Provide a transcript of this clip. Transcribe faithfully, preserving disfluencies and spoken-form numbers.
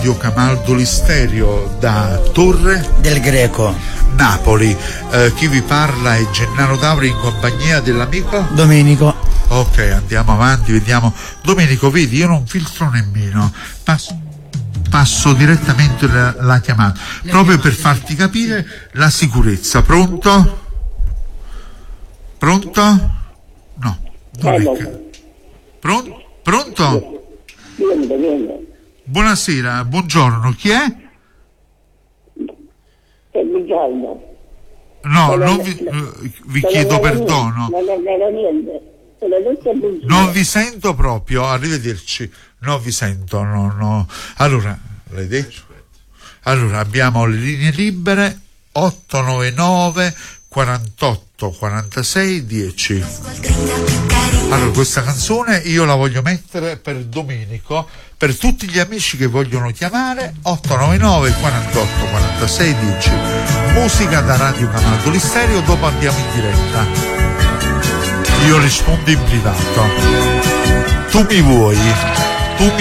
Radio Camaldoli Stereo da Torre del Greco, Napoli. Eh, chi vi parla è Gennaro Dauri in compagnia dell'amico Domenico. Ok, andiamo avanti, vediamo. Domenico, vedi, io non filtro nemmeno, passo, passo direttamente la, la chiamata, proprio per farti capire la sicurezza. Pronto? Pronto? No, non è ca- Pronto? Pronto? Buonasera, buongiorno, chi è? Buongiorno. No, non vi, vi chiedo perdono. Non vi sento proprio, arrivederci. Non vi sento, no, no. Allora, l'hai detto? Allora, abbiamo le linee libere otto nove nove quarantotto quarantasei dieci. Allora, questa canzone io la voglio mettere per Domenico, per tutti gli amici che vogliono chiamare. Otto nove nove quarantotto quarantasei dieci. Musica da Radio Camaldoli Stereo, dopo andiamo in diretta. Io rispondo in privato. Tu mi vuoi?